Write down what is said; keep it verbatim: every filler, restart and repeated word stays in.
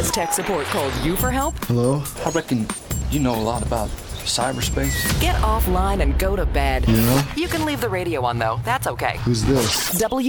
Has tech support called you for help? Hello? I reckon you know a lot about cyberspace. Get offline and go to bed. Yeah? You can leave the radio on, though. That's okay. Who's this? W